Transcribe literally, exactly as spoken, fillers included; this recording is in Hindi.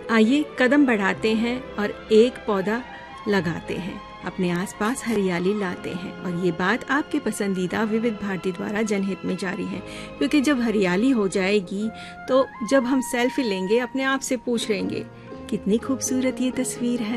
आइए कदम बढ़ाते हैं और एक पौधा लगाते हैं, अपने आसपास हरियाली लाते हैं। और ये बात आपके पसंदीदा विविध भारती द्वारा जनहित में जारी है, क्योंकि जब हरियाली हो जाएगी तो जब हम सेल्फी लेंगे अपने आप से पूछ लेंगे कितनी खूबसूरत ये तस्वीर है।